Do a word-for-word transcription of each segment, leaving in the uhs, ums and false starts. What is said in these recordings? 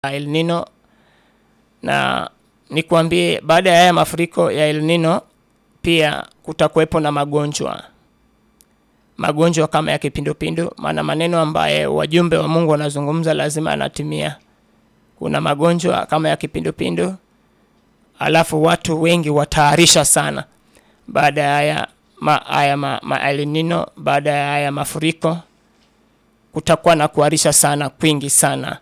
El Nino, na nikwambie baada ya haya mafuriko ya El Nino pia kutakuwepo na magonjwa. Magonjwa kama ya kipindupindu, maana maneno ambaye wajumbe wa Mungu wanazungumza lazima anatimia. Kuna magonjwa kama ya kipindupindu, alafu watu wengi wataharisha sana baada ya haya ma, haya ma, ma El Nino. Baada ya haya mafuriko kutakuwa na kuharisha sana kwingi sana.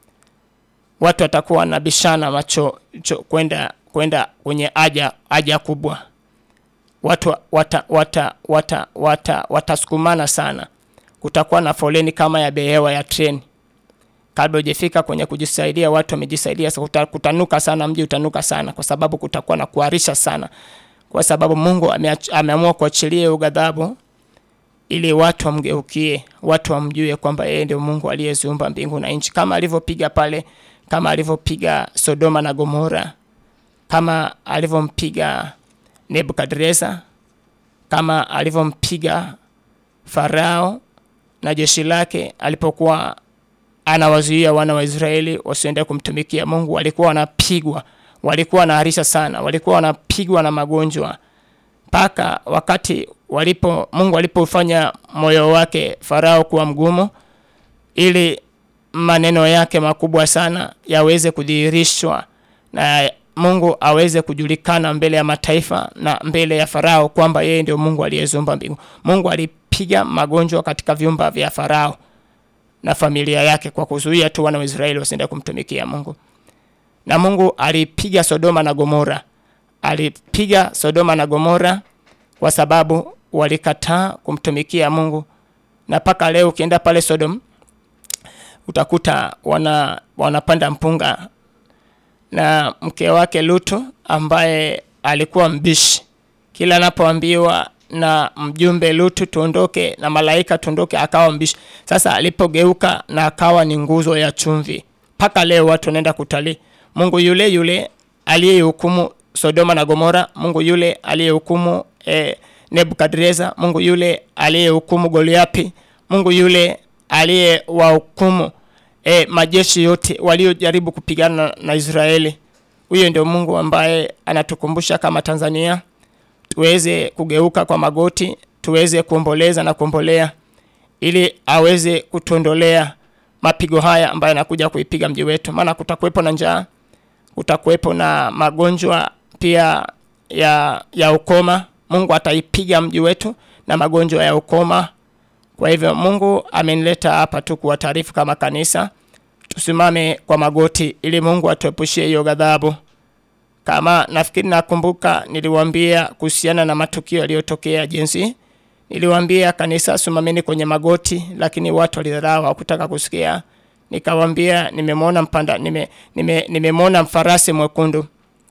Watu watakuwa na bishana macho kwenda kwenda kwenye haja haja kubwa. Watu wata wata wata wata watasukumana sana. Kutakuwa na foleni kama ya behewa ya treni. Kabla hujafika kwenye kujisaidia, watu wamejisaidia, kutanuka sana, mji utanuka sana kwa sababu kutakuwa na kuharisha sana. Kwa sababu Mungu ameamua kuachilia ghadhabu ili watu wamgeukie, watu wamjue kwamba yeye ndio Mungu aliyeziumba mbingu na nchi, kama alivyopiga pale, kama alivyopiga Sodoma na Gomora, kama alivyompiga Nebukadreza, kama alivyompiga Farao na jeshi lake alipokuwa anawazuia wana wa Israeli wasiende kumtumikia Mungu. Walikuwa wanapigwa, walikuwa wanaharisha sana, walikuwa wanapigwa na magonjwa, paka wakati walipo Mungu alipofanya moyo wake Farao kuwa mgumu ili maneno yake makubwa sana yaweze kudhihirishwa na Mungu aweze kujulikana mbele ya mataifa na mbele ya Farao kwamba yeye ndio Mungu aliyeziumba mbingu. Mungu alipiga magonjwa katika vyumba vya Farao na familia yake kwa kuzuia tu wana wa Israeli wasiende kumtumikia Mungu. Na Mungu alipiga Sodoma na Gomora. Alipiga Sodoma na Gomora kwa sababu walikataa kumtumikia Mungu. Na paka leo ukienda pale Sodom utakuta wana wanapanda mpunga, na mke wake Lutu ambaye alikuwa mbishi, kila anapoambiwa na mjumbe Lutu tuondoke na malaika tuondoke, akawa mbishi. Sasa alipogeuka na akawa ni nguzo ya chumvi. Paka leo watu wanaenda kutalii. Mungu yule yule aliyehukumu Sodoma na Gomora, Mungu yule aliyehukumu eh, Nebukadreza, Mungu yule aliyehukumu Goliathi, Mungu yule aliyewahukumu e, majeshi yote waliojaribu kupigana na Israeli. Huyo ndio Mungu ambaye anatukumbusha kama Tanzania tuweze kugeuka kwa magoti, tuweze kuomboleza na kuombolea ili aweze kutuondolea mapigo haya ambayo yanakuja kuipiga mji wetu. Maana kutakuwepo na njaa, kutakuwepo na magonjwa pia ya ya ukoma. Mungu ataipiga mji wetu na magonjwa ya ukoma. Kwa hivyo Mungu amenileta hapa tu kwa taarifa kama kanisa tusimame kwa magoti ili Mungu atuepushie hiyo ghadhabu. Kama nafikiri nakumbuka niliwaambia kuhusiana na matukio yaliyotokea jinsi, niliwaambia kanisa simameni kwenye magoti, lakini watu walidharau, hawakutaka kusikia. Nikawaambia nimemwona mpanda nime nime nimemwona mfarasi mwekundu,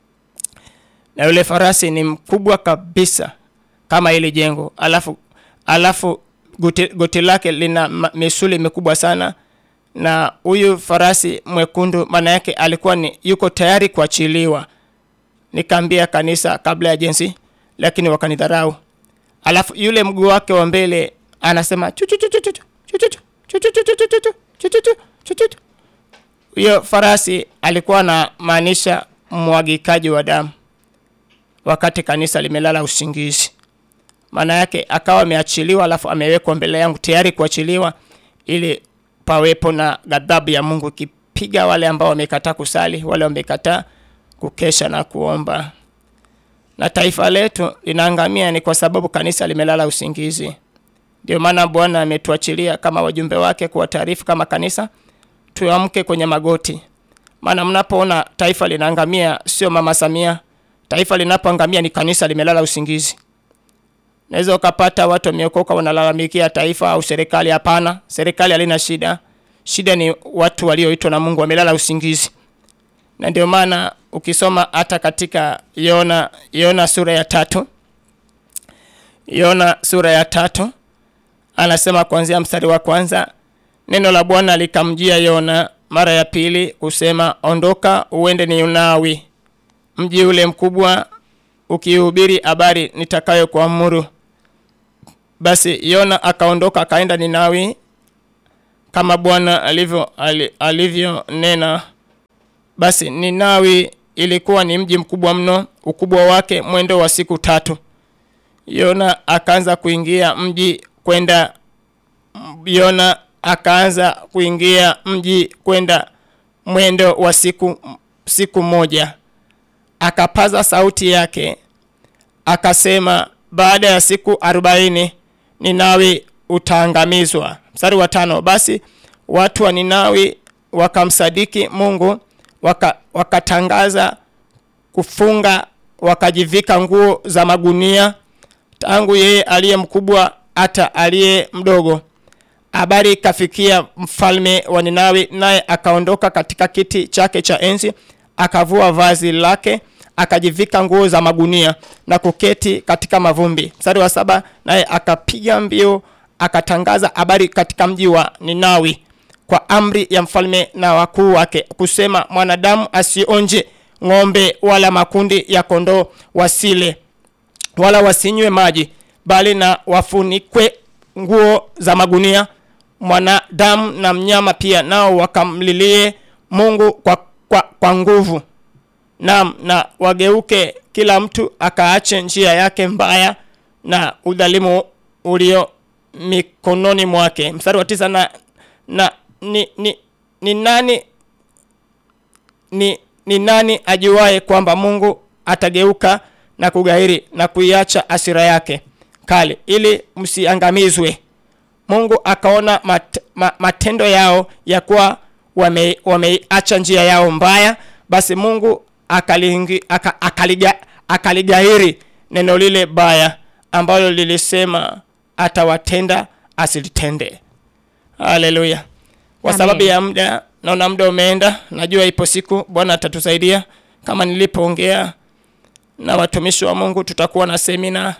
na yule farasi ni mkubwa kabisa kama ile jengo, alafu alafu goti, goti lake lina misuli mikubwa sana. Na huyu farasi mwekundu maana yake alikuwa ni yuko tayari kuachiliwa. Nikaambia kanisa kabla ya jinsi, lakini wakanidharau. Alafu yule mguu wake wa mbele anasema chu chu chu chu chu chu chu chu chu chu. Huyo farasi alikuwa na maanisha mwagikaji wa damu wakati kanisa limelala usingizi. Maana yake akawa ameachiliwa, alafu amewekwa mbele yangu tayari kuachiliwa ili pawepo na ghadhabu ya Mungu kipiga wale ambao wamekataa kusali, wale wamekataa kukesha na kuomba. Na taifa letu linaangamia ni kwa sababu kanisa limelala usingizi. Ndio maana Bwana ametuachilia kama wajumbe wake kwa taarifa kama kanisa tuamke kwenye magoti. Maana mnapoona taifa linaangamia sio Mama Samia. Taifa linapoangamia ni kanisa limelala usingizi. Naweza ukapata watu wameokoka wanalalamikia taifa au serikali. Hapana, serikali halina shida. Shida ni watu walioitwa na Mungu wamelala usingizi. Na ndio maana ukisoma hata katika Yona Yona sura ya tatu, Yona sura ya tatu anasema kuanzia mstari wa kwanza, neno la Bwana likamjia Yona mara ya pili kusema, ondoka uende Ninawi, mji ule mkubwa, ukihubiri habari nitakayokuamuru. Basi Yona akaondoka akaenda Ninawi kama Bwana alivyo alivyo nena Basi Ninawi ilikuwa ni mji mkubwa mno, ukubwa wake mwendo wa siku tatu. Yona akaanza kuingia mji kwenda Yona akaanza kuingia mji kwenda mwendo wa siku siku moja. Akapaza sauti yake akasema, baada ya siku arobaini Ninawi utaangamizwa. Mstari wa tano, basi watu wa Ninawi wakamsadiki Mungu, waka, wakatangaza kufunga, wakajivika nguo za magunia, tangu yeye aliye mkubwa hata aliye mdogo. Habari ikafikia mfalme wa Ninawi, naye akaondoka katika kiti chake cha enzi, akavua vazi lake, akajivika nguo za magunia na kuketi katika mavumbi. Mstari wa saba, naye akapiga mbio akatangaza habari katika mji wa Ninawi kwa amri ya mfalme na wakuu wake, kusema, mwanadamu asionje ng'ombe wala makundi ya kondoo wasile wala wasinywe maji, bali na wafunikwe nguo za magunia, mwanadamu na mnyama pia, nao wakamlilie Mungu kwa, kwa, kwa nguvu. Naam, na wageuke kila mtu akaache njia yake mbaya na udhalimu ulio mikononi mwake. Mstari wa tisa, na, na ni, ni, ni nani ni, ni nani ajuaye kwamba Mungu atageuka na kugairi na kuiacha hasira yake kali ili msiangamizwe. Mungu akaona mat, ma, matendo yao ya kuwa wame, wameacha njia yao mbaya, basi Mungu akalingi, aka, akaliga, akaligairi neno lile baya ambalo lilisema atawatenda asilitende. Haleluya. Kwa sababu ya muda, naona muda umeenda, najua ipo siku Bwana atatusaidia. Kama nilipoongea na watumishi wa Mungu, tutakuwa na semina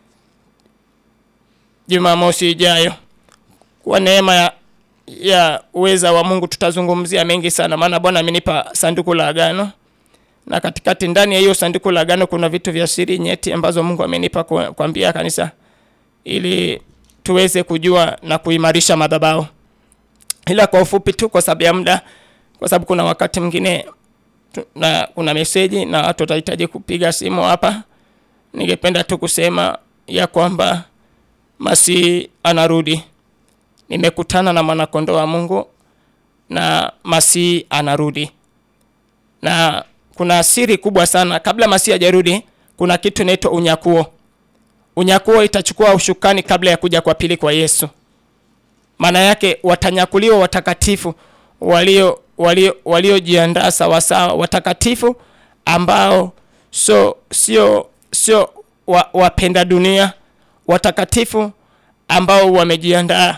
Jumamosi ijayo. Kwa neema ya, ya uweza wa Mungu tutazungumzia mengi sana, maana Bwana amenipa sanduku la agano, na katikati ndani ya hiyo sanduku la agano kuna vitu vya siri nyeti ambazo Mungu amenipa kuambia kanisa ili tuweze kujua na kuimarisha madhabahu. Ila kwa ufupi tu, kwa sababu ya muda, kwa sababu kuna wakati mwingine na kuna message na watu watahitaji kupiga simu hapa, ningependa tu kusema ya kwamba Masihi anarudi. Nimekutana na mwanakondoo wa Mungu na Masihi anarudi. Na kuna siri kubwa sana kabla Masihi hajarudi. Kuna kitu inaitwa unyakuo. Unyakuo itachukua ushukani kabla ya kuja kwa pili kwa Yesu. Maana yake watanyakuliwa watakatifu walio walio waliojiandaa sawa sawa, watakatifu ambao so sio sio wa, wapenda dunia, watakatifu ambao wamejiandaa.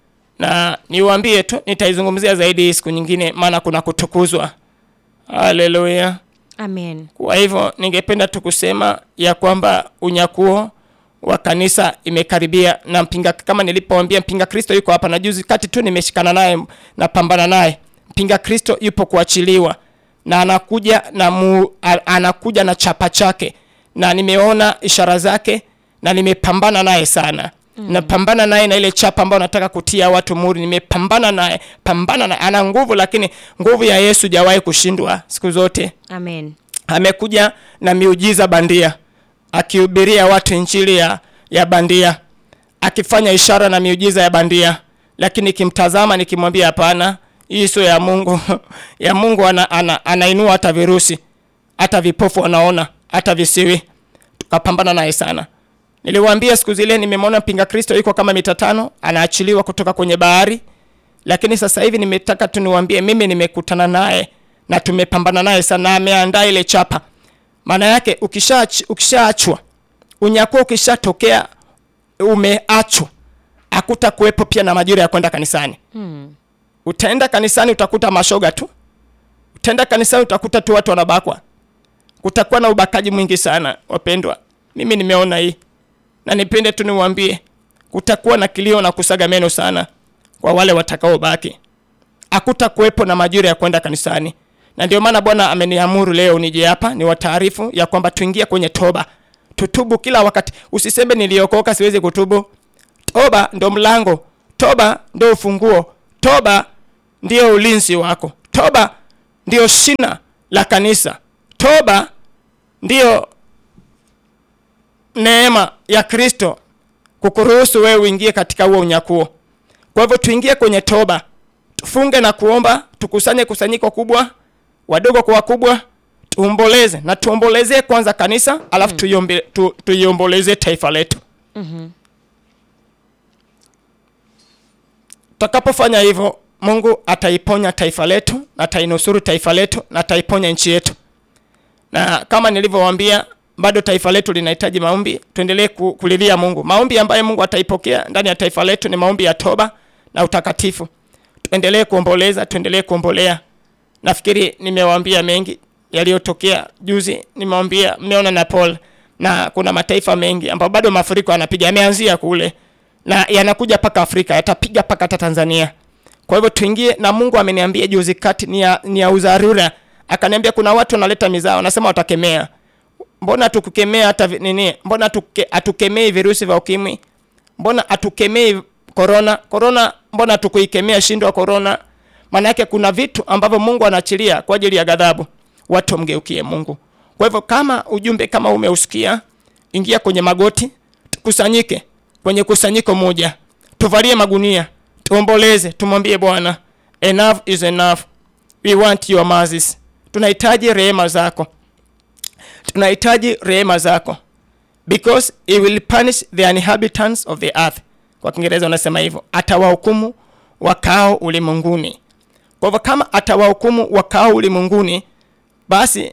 Na niwaambie tu, nitaizungumzia zaidi siku nyingine, maana kuna kutukuzwa. Haleluya. Amen. Kwa hivyo ningependa tu kusema ya kwamba unyakuo wa kanisa imekaribia, na mpinga, kama nilipowaambia, mpinga Kristo yuko hapa, na juzi kati tu nimeshikana naye na pambana naye. Mpinga Kristo yupo kuachiliwa, na anakuja na mu, anakuja na chapa chake, na nimeona ishara zake, na nimepambana naye sana. Mm. Napambana naye na ile chapa ambayo nataka kutia watu muri, nimepambana naye, pambana naye. Ana nguvu, lakini nguvu ya Yesu hajawahi kushindwa siku zote. Amen. Amekuja na miujiza bandia, akihubiria watu injili ya, ya bandia, akifanya ishara na miujiza ya bandia, lakini kimtazama nikimwambia hapana, hii sio ya Mungu. Ya Mungu ana, ana, anainua hata virusi, hata vipofu wanaona, hata visiwi. Tukapambana naye sana. Niliwaambia siku zile nimemwona mpinga Kristo yuko kama mita tano, anaachiliwa kutoka kwenye bahari. Lakini sasa hivi nimetaka tu niwaambie, mimi nimekutana naye na tumepambana naye sana, ameandaa ile chapa. Maana yake ukishaachwa, ukishaachwa, unyakuo ukishatokea, umeachwa, hakuta kuwepo pia na majira ya kwenda kanisani. Hmm. Utaenda kanisani utakuta mashoga tu. Utaenda kanisani utakuta tu watu wanabakwa. Kutakuwa na ubakaji mwingi sana, wapendwa. Mimi nimeona hii. Na nipende tu niwaambie, kutakuwa na kilio na kusaga meno sana kwa wale watakao baki. Hakuta kuwepo na majira ya kwenda kanisani. Na ndio maana Bwana ameniamuru leo nije hapa ni wataarifu ya kwamba tuingie kwenye toba. Tutubu kila wakati. Usiseme niliokoka siwezi kutubu. Toba ndo mlango. Toba ndo ufunguo. Toba ndio ulinzi wako. Toba ndio shina la kanisa. Toba ndio neema ya Kristo kukuruhusu wewe uingie katika huo unyakuo. Kwa hivyo tuingie kwenye toba, tufunge na kuomba, tukusanye kusanyiko kubwa, wadogo kwa wakubwa, tuomboleze na tuomboleze kwanza kanisa, alafu mm. tuiombe tu, tuiomboleze taifa letu. Mhm. Tutakapofanya hivyo, Mungu ataiponya taifa letu, atainusuru taifa letu, na ataiponya nchi yetu. Na kama nilivyowaambia, bado taifa letu linahitaji maombi. Tuendelee kulilia Mungu. Maombi ambayo Mungu ataipokea ndani ya taifa letu ni maombi ya toba na utakatifu. Tuendelee kuomboleza, tuendelee kuombolea. Nafikiri nimewaambia mengi yaliyotokea juzi, nimewaambia, mmeona Nepal, na kuna mataifa mengi ambapo bado mafuriko yanapiga, yameanzia kule na yanakuja paka Afrika, yatapiga paka Tanzania. Kwa hivyo tuingie, na Mungu ameniambia juzi kati ni ya, ni ya udharura. Akaniambia kuna watu wanaleta mizao, nasema watakemea. Mbona tukukemea hata nini? Mbona tuke, atukemei virusi vya ukimwi? Mbona atukemei corona? Corona mbona tukuikemea shindo corona? Maana yake kuna vitu ambavyo Mungu anaachilia kwa ajili ya ghadhabu. Watu mgeukie Mungu. Kwa hivyo kama ujumbe kama umeusikia, ingia kwenye magoti, tukusanyike kwenye kusanyiko moja. Tuvalie magunia, tuomboleze, tumwambie Bwana, enough is enough. We want your mercies. Tunahitaji rehema zako. Tunahitaji rehema zako. Because he will punish the inhabitants of the earth. Kwa Kiingereza unasema hivyo, atawahukumu wakao ulimwenguni. Kwa hivyo kama atawahukumu wakao ulimwenguni, basi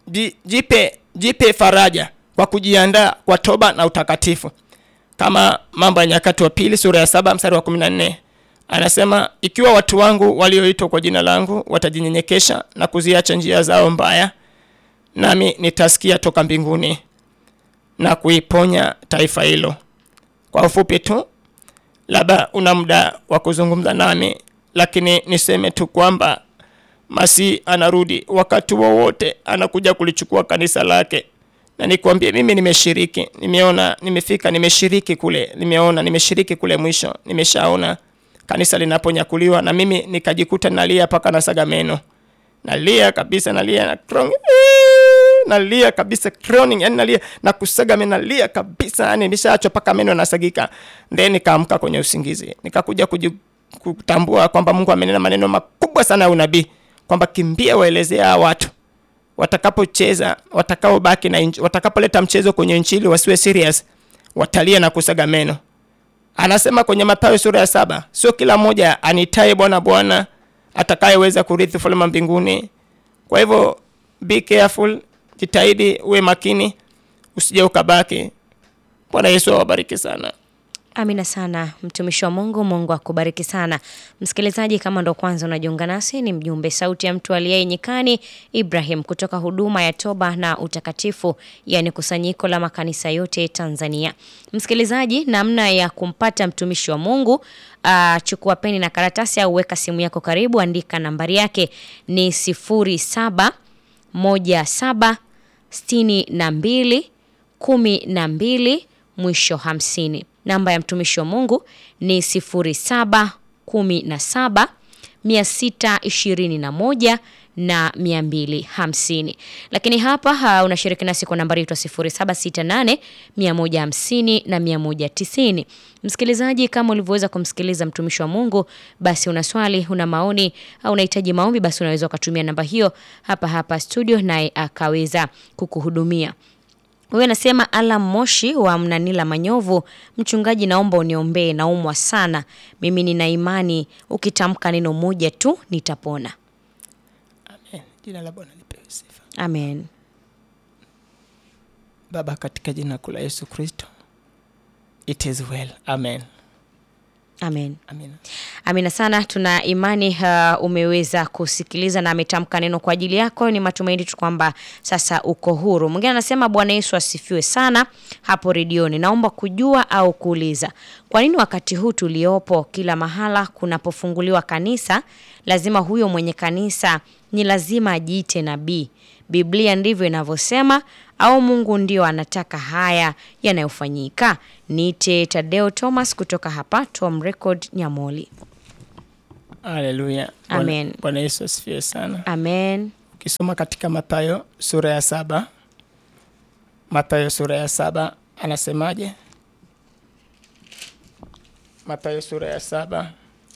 jipe jipe faraja kwa kujiandaa kwa toba na utakatifu. Kama Mambo ya Nyakati wa Pili sura ya saba mstari wa kumi na nne anasema, ikiwa watu wangu walioitwa kwa jina langu watajinyenyekesha na kuziacha njia zao mbaya, nami nitasikia toka mbinguni na kuiponya taifa hilo. Kwa ufupi tu, labda una muda wa kuzungumza nami, lakini niseme tu kwamba Masihi anarudi wakati wowote, anakuja kulichukua kanisa lake. Na nikwambie mimi nimeshiriki, nimeona, nimefika, nimeshiriki kule, nimeona, nimeshiriki kule mwisho, nimeshaona kanisa linaponyakuliwa, na mimi nikajikuta nalia paka na saga meno. Nalia kabisa, nalia na crowing. Nalia kabisa crowing, yani nalia na kusaga meno, nalia kabisa, yani nimeshaacho paka meno nasagika. Then nikaamka kwenye usingizi. Nikakuja kutambua kwamba Mungu amenena maneno makubwa sana ya unabii, kwamba kimbia waelezea watu watakapocheza, watakaobaki na inji, watakapoleta mchezo kwenye injili wasiwe serious, watalia na kusaga meno. Anasema kwenye Mathayo sura ya saba, sio kila mmoja anitaye Bwana Bwana atakayeweza kurithi ufalme wa mbinguni. Kwa hivyo be careful, jitahidi uwe makini, usije ukabaki. Bwana Yesu awabariki sana. Amina sana mtumishi wa Mungu. Mungu akubariki sana. Msikilizaji, kama ndo kwanza unajiunga nasi, ni mjumbe sauti ya mtu aliye nyikani Ibrahim kutoka huduma ya toba na utakatifu, yani kusanyiko la makanisa yote Tanzania. Msikilizaji, namna ya kumpata mtumishi wa Mungu, uh, chukua peni na karatasi au weka simu yako karibu, andika nambari yake ni sifuri saba moja saba sitini na mbili kumi na mbili mwisho hamsini. Namba ya mtumishi wa Mungu ni sifuri saba kumi na saba mia sita ishirini na moja na mia mbili hamsini. Lakini hapa ha, unashiriki nasi kwa nambari yetu sifuri saba sita nane mia moja hamsini na mia moja tisini. Msikilizaji, kama ulivyoweza kumsikiliza mtumishi wa Mungu, basi una swali, una maoni au unahitaji maombi, basi unaweza ukatumia namba hiyo hapa hapa studio, naye akaweza kukuhudumia. Wewe nasema Alam Moshi wa Mnanila Manyovu, mchungaji, naomba uniombee, naumwa sana. Mimi nina imani ukitamka neno moja tu nitapona. Amen. Jina la Bwana lipewe sifa. Amen. Baba, katika jina la Yesu Kristo. It is well. Amen. Amen. Amina. Amina sana. Tuna imani uh, umeweza kusikiliza na ametamka neno kwa ajili yako. Ni matumaini tu kwamba sasa uko huru. Mwingine anasema Bwana Yesu asifiwe sana hapo redioni. Naomba kujua au kuuliza, kwa nini wakati huu tuliopo kila mahala kunapofunguliwa kanisa lazima huyo mwenye kanisa ni lazima ajiite nabii? Biblia ndivyo inavyosema au Mungu ndio anataka haya yanayofanyika? Nite Tadeo Thomas kutoka hapa Tom Record Nyamoli. Haleluya. Amen. Bwana Yesu asifiwe sana. Amen. Kisoma katika Mathayo sura ya saba. Mathayo sura ya saba anasemaje? Mathayo sura ya saba.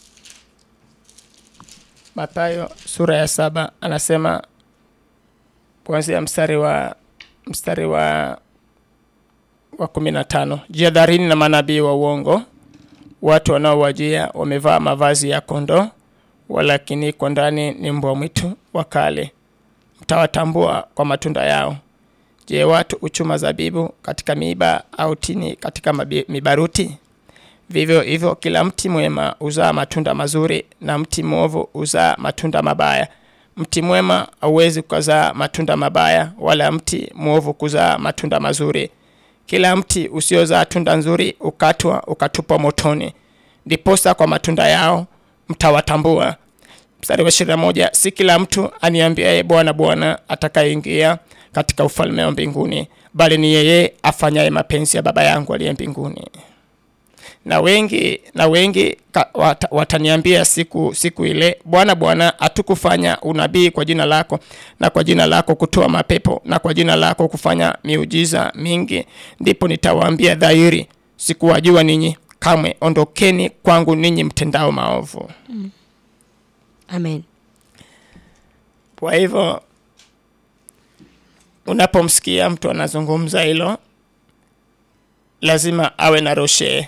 Mathayo sura ya saba anasema kuanzia mstari wa mstari wa wa kumi na tano. Jihadharini na manabii wa uongo, watu wanaowajia wamevaa mavazi ya kondoo, walakini kwa ndani ni mbwa mwitu wakale. Mtawatambua kwa matunda yao. Je, watu uchuma zabibu katika miiba au tini katika mibaruti? Vivyo hivyo kila mti mwema uzaa matunda mazuri na mti mwovu uzaa matunda mabaya. Mti mwema hauwezi kuzaa matunda mabaya wala mti mwovu kuzaa matunda mazuri. Kila mti usiozaa tunda nzuri ukatwa ukatupwa motoni. Ndiposa kwa matunda yao mtawatambua. Mstari wa ishirini na moja, si kila mtu aniambiaye Bwana Bwana atakayeingia katika ufalme wa mbinguni, bali ni yeye afanyaye mapenzi ya Baba yangu aliye mbinguni. Na wengi na wengi wat, wataniambia siku siku ile, Bwana Bwana, hatukufanya unabii kwa jina lako, na kwa jina lako kutoa mapepo, na kwa jina lako kufanya miujiza mingi? Ndipo nitawaambia dhahiri, sikuwajua ninyi kamwe, ondokeni kwangu ninyi mtendao maovu. Mm. Amen. Kwa hivyo unapomsikia mtu anazungumza hilo, lazima awe na roshe.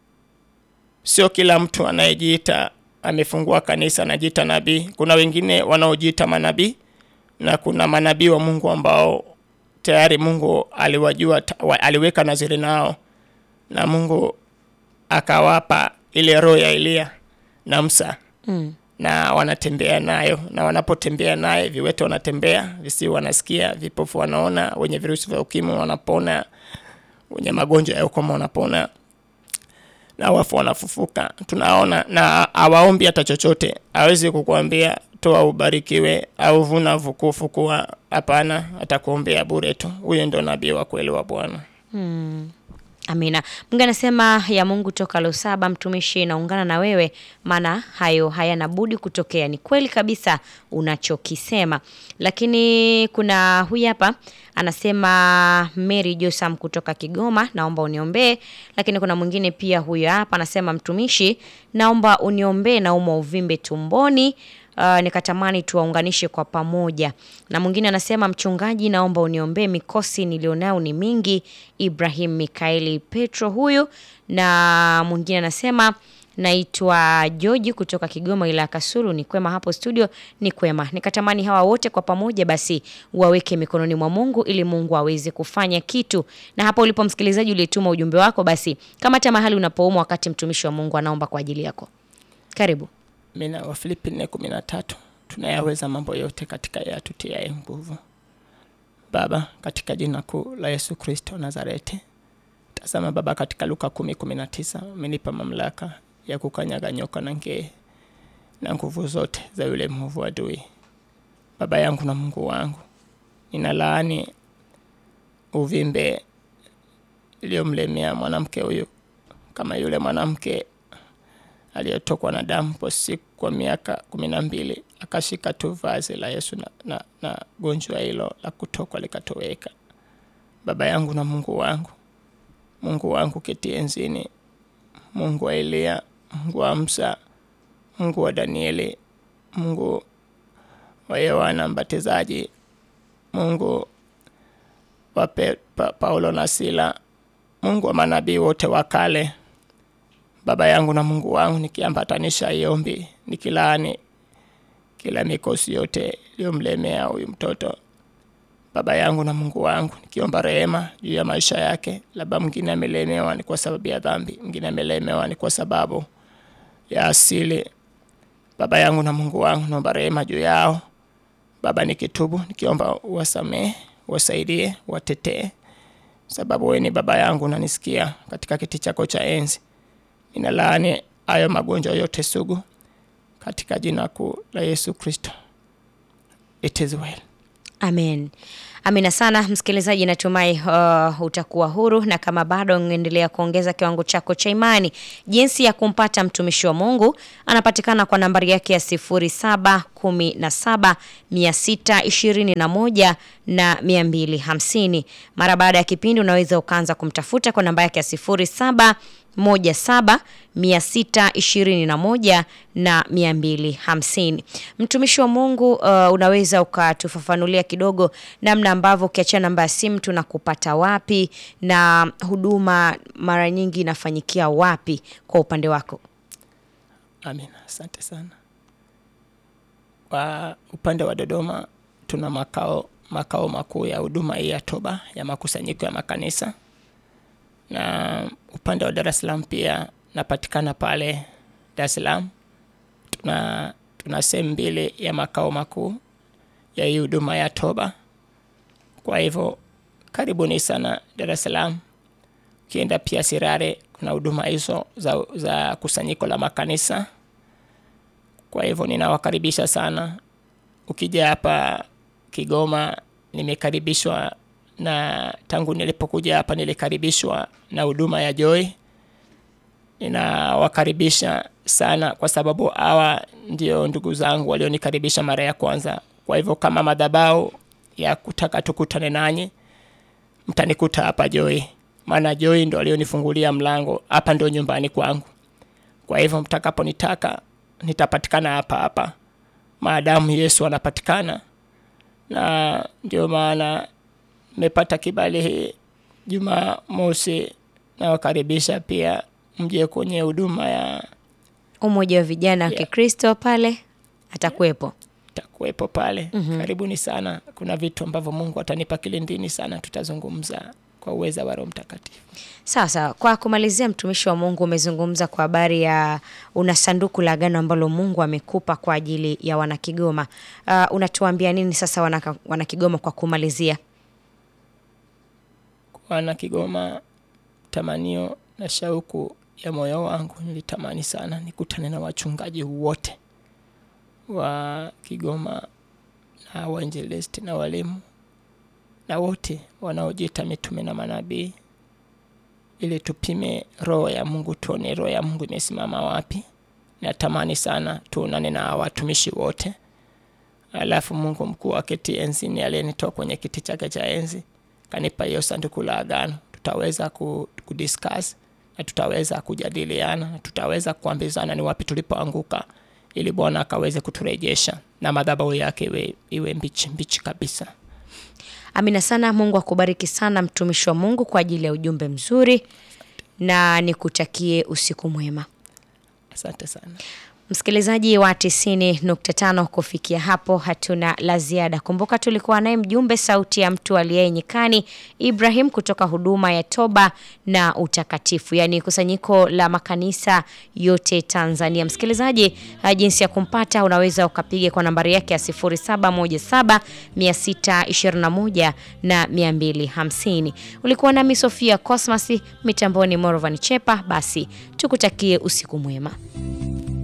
Sio kila mtu anayejiita amefungua kanisa anajiita nabii. Kuna wengine wanaojiita manabii, na kuna manabii wa Mungu ambao tayari Mungu aliwajua, aliweka naziri nao, na Mungu akawapa ile roho ya Elia na Musa. Mm. Na wanatembea nayo, na wanapotembea naye viwete wanatembea, visiwi wanasikia, vipofu wanaona, wenye virusi vya ukimwi wanapona, wenye magonjwa ya ukoma wanapona, na wafu wanafufuka. Tunaona, na hawaombi hata chochote. Hawezi kukuambia toa ubarikiwe au vuna vukufu kuwa, hapana, atakuombea bure tu. Huyo ndio nabii wa kweli wa Bwana. Hmm. Amina. Mungu anasema ya Mungu toka Lusaba, mtumishi naungana na wewe, maana hayo hayana budi kutokea. Ni kweli kabisa unachokisema. Lakini kuna huyu hapa anasema Mary Josam kutoka Kigoma, naomba uniombee. Lakini kuna mwingine pia huyu hapa anasema mtumishi, naomba uniombee na umo uvimbe tumboni. Uh, nikatamani tuwaunganishe kwa pamoja. Na mwingine anasema mchungaji, naomba uniombee, mikosi nilionao ni mingi. Ibrahim Mikaeli Petro huyu. Na mwingine anasema naitwa George kutoka Kigoma ila Kasulu. Ni kwema hapo studio? Ni kwema. Nikatamani hawa wote kwa pamoja basi waweke mikononi mwa Mungu ili Mungu aweze kufanya kitu. Na hapo ulipo msikilizaji ulituma ujumbe wako, basi kama hata mahali unapoumwa wakati mtumishi wa Mungu anaomba kwa ajili yako. Karibu. Mina wa Filipi nne kumi na tatu, tunayaweza mambo yote katika yeye atutiaye nguvu. Baba, katika jina kuu la Yesu Kristo Nazareti, tazama Baba, katika Luka kumi kumi na tisa, umenipa mamlaka ya kukanyaga nyoka na nge na nguvu zote za yule mwovu adui. Baba yangu na Mungu wangu, ninalaani uvimbe iliyomlemea mwanamke huyu, kama yule mwanamke aliyetokwa na damu kwa siku kwa miaka kumi na mbili, akashika tu vazi la Yesu na, na, na gonjwa hilo la kutokwa likatoweka. Baba yangu na Mungu wangu, Mungu wangu keti enzini, Mungu wa Elia, Mungu wa Musa, Mungu wa Danieli, Mungu wa Yohana Mbatizaji, Mungu wa Pe, pa, Paulo na Sila, Mungu wa manabii wote wa kale. Baba yangu na Mungu wangu, nikiambatanisha iombi, nikilaani kila mikosi yote iliyomlemea huyu mtoto. Baba yangu na Mungu wangu, nikiomba rehema juu ya maisha yake. Labda mwingine amelemewa ni kwa sababu ya dhambi, mwingine amelemewa ni kwa sababu ya asili. Baba yangu na Mungu wangu, naomba rehema juu yao. Baba, nikitubu, nikiomba uwasamehe, wasaidie, watetee, sababu wewe ni baba yangu unanisikia katika kiti chako cha enzi. Ninalaani hayo magonjwa yote sugu katika jina kuu la Yesu Kristo. It is well. Amen. Amina sana msikilizaji, natumai uh, utakuwa huru, na kama bado unaendelea kuongeza kiwango chako cha imani, jinsi ya kumpata mtumishi wa Mungu anapatikana kwa nambari yake ya sifuri saba kumi na saba mia sita ishirini na moja na mia mbili hamsini. Mara baada ya kipindi unaweza ukaanza kumtafuta kwa namba yake ya sifuri saba moja saba mia sita ishirini na moja na mia mbili hamsini. Mtumishi wa Mungu, uh, unaweza ukatufafanulia kidogo namna ambavyo ukiacha namba ya simu tunakupata wapi na huduma mara nyingi inafanyikia wapi kwa upande wako? Amina, asante sana. Kwa upande wa Dodoma tuna makao makao makuu ya huduma ya toba ya makusanyiko ya makanisa, na upande wa Dar es Salaam pia napatikana pale Dar es Salaam. Tuna tuna sehemu mbili ya makao makuu ya hii huduma ya toba. Kwa hivyo karibuni sana Dar es Salaam. Ukienda pia Sirare kuna huduma hizo za, za kusanyiko la makanisa. Kwa hivyo ninawakaribisha sana. Ukija hapa Kigoma, nimekaribishwa na tangu nilipokuja hapa nilikaribishwa na huduma ya Joy. Ninawakaribisha sana kwa sababu hawa ndio ndugu zangu walionikaribisha mara ya kwanza. Kwa hivyo kama madhabahu ya kutaka tukutane nanyi, mtanikuta hapa Joy. Maana Joy ndio alionifungulia mlango, hapa ndio nyumbani kwangu. Kwa hivyo mtakaponitaka nitapatikana hapa hapa maadamu Yesu anapatikana. Na ndio maana nimepata kibali hii Jumamosi, na wakaribisha pia mje kwenye huduma ya Umoja wa Vijana wa Kikristo pale atakuepo. Atakuepo pale. Mm-hmm. Karibuni sana. Kuna vitu ambavyo Mungu atanipa kilindini sana, tutazungumza kwa uweza wa Roho Mtakatifu. Sasa kwa kumalizia, mtumishi wa Mungu, umezungumza kwa habari ya una sanduku la agano ambalo Mungu amekupa kwa ajili ya wanakigoma. Uh, unatuambia nini sasa wana, wanakigoma kwa kumalizia? Wanakigoma, tamanio na shauku ya moyo wangu, nilitamani sana nikutane na wachungaji wote wa Kigoma na wainjilisti na walimu na wote wanaojiita mitume na manabii, ili tupime roho ya Mungu, tuone roho ya Mungu imesimama wapi. Natamani sana tuonane na watumishi wote. Alafu Mungu mkuu aketi enzini, aliyenitoa kwenye kiti chake cha enzi, kanipa hiyo sanduku la agano. Tutaweza kudiscuss na tutaweza kujadiliana na tutaweza kuambizana ni wapi tulipoanguka, ili Bwana akaweze kuturejesha na madhabahu yake iwe, iwe mbichi mbichi kabisa. Amina sana. Mungu akubariki sana mtumishi wa Mungu kwa ajili ya ujumbe mzuri, na nikutakie usiku mwema. Asante sana. Msikilizaji wa tisini nukta tano, kufikia hapo hatuna la ziada. Kumbuka tulikuwa naye mjumbe sauti ya mtu aliye nyikani, Ibrahim, kutoka huduma ya toba na utakatifu, yani kusanyiko la makanisa yote Tanzania. Msikilizaji, jinsi ya kumpata, unaweza ukapiga kwa nambari yake ya sifuri saba moja saba mia sita ishirini na moja na mia mbili hamsini. Ulikuwa nami Sofia Cosmas, mitamboni Morvan Chepa. Basi tukutakie usiku mwema.